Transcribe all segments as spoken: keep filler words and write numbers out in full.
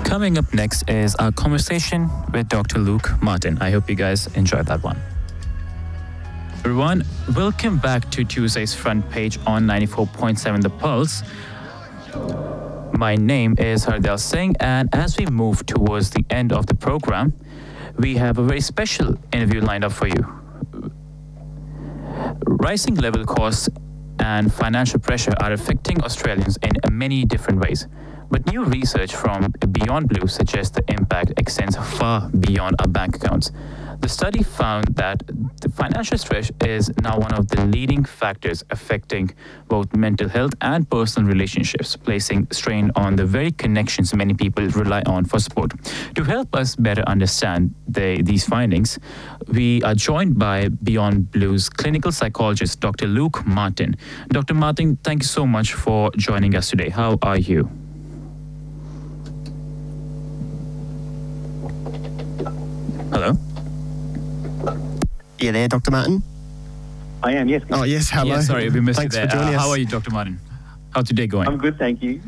Coming up next is our conversation with Doctor Luke Martin. I hope you guys enjoyed that one. Everyone, welcome back to Tuesday's front page on ninety-four point seven The Pulse. My name is Hardal Singh, and as we move towards the end of the program, we have a very special interview lined up for you. Rising level costs and financial pressure are affecting Australians in many different ways. But new research from Beyond Blue suggests the impact extends far beyond our bank accounts. The study found that the financial stress is now one of the leading factors affecting both mental health and personal relationships, placing strain on the very connections many people rely on for support. To help us better understand the, these findings, we are joined by Beyond Blue's clinical psychologist, Doctor Luke Martin. Doctor Martin, thank you so much for joining us today. How are you? Hello? You there, Doctor Martin? I am, yes. Oh, yes, hello. Yeah, sorry, we missed Thanks you there. for joining uh, us. How are you, Doctor Martin? How's today going? I'm good, thank you.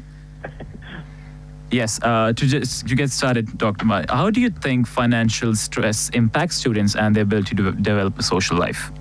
Yes, uh, to just to get started, Doctor Martin, how do you think financial stress impacts students and their ability to develop a social life?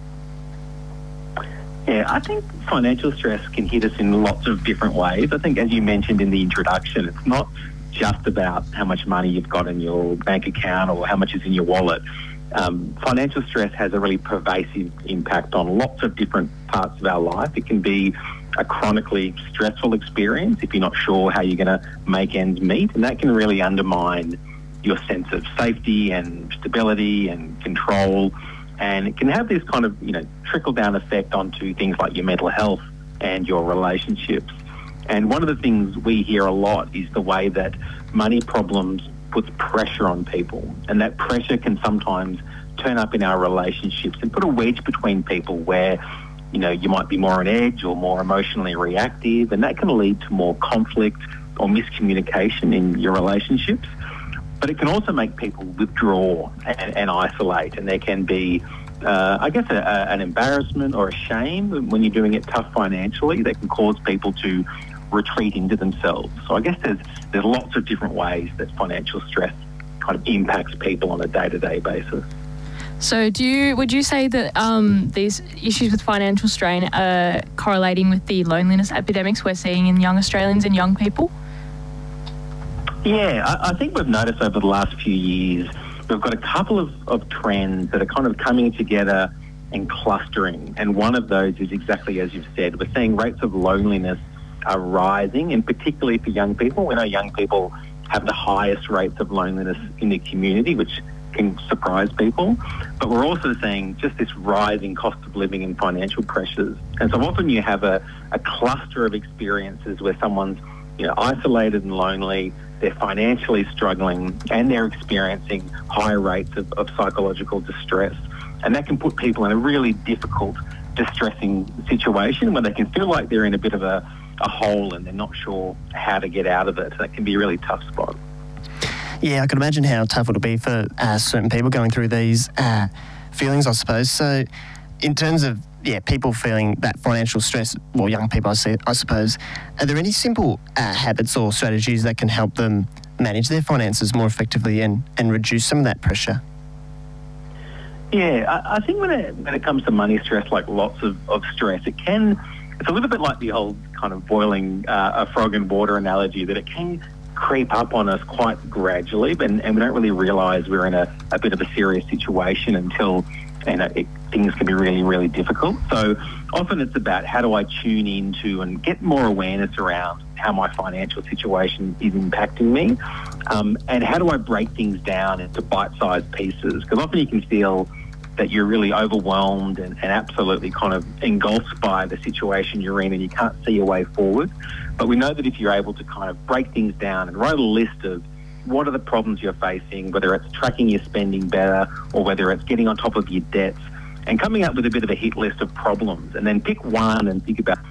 Yeah, I think financial stress can hit us in lots of different ways. I think, as you mentioned in the introduction, it's not just about how much money you've got in your bank account or how much is in your wallet. Um, financial stress has a really pervasive impact on lots of different parts of our life. It can be a chronically stressful experience if you're not sure how you're going to make ends meet, and that can really undermine your sense of safety and stability and control, and it can have this kind of, you know, trickle-down effect onto things like your mental health and your relationships. And one of the things we hear a lot is the way that money problems puts pressure on people, and that pressure can sometimes turn up in our relationships and put a wedge between people where, you know, you might be more on edge or more emotionally reactive, and that can lead to more conflict or miscommunication in your relationships. But it can also make people withdraw and, and isolate, and there can be, uh, I guess, a, a, an embarrassment or a shame when you're doing it tough financially that can cause people to retreat into themselves. So I guess there's there's lots of different ways that financial stress kind of impacts people on a day-to-day basis. So do you would you say that um, these issues with financial strain are correlating with the loneliness epidemics we're seeing in young Australians and young people? Yeah, I, I think we've noticed over the last few years we've got a couple of, of trends that are kind of coming together and clustering, and one of those is exactly as you've said. We're seeing rates of loneliness are rising, and particularly for young people. We know young people have the highest rates of loneliness in the community, which can surprise people. But we're also seeing just this rising cost of living and financial pressures. And so often you have a, a cluster of experiences where someone's, you know, isolated and lonely, they're financially struggling, and they're experiencing high rates of, of psychological distress. And that can put people in a really difficult, distressing situation where they can feel like they're in a bit of a a hole and they're not sure how to get out of it. That can be a really tough spot. Yeah, I can imagine how tough it'll be for uh, certain people going through these uh, feelings, I suppose. So in terms of, yeah, people feeling that financial stress, well, young people, I, see, I suppose, are there any simple uh, habits or strategies that can help them manage their finances more effectively and, and reduce some of that pressure? Yeah, I, I think when it, when it comes to money stress, like lots of, of stress, it can, it's a little bit like the old kind of boiling uh, a frog in water analogy, that it can creep up on us quite gradually, and, and we don't really realise we're in a, a bit of a serious situation until, you know, it, things can be really, really difficult. So often it's about how do I tune into and get more awareness around how my financial situation is impacting me, um, and how do I break things down into bite-sized pieces, because often you can feel that you're really overwhelmed and, and absolutely kind of engulfed by the situation you're in and you can't see your way forward. But we know that if you're able to kind of break things down and write a list of what are the problems you're facing, whether it's tracking your spending better or whether it's getting on top of your debts, and coming up with a bit of a hit list of problems, and then pick one and think about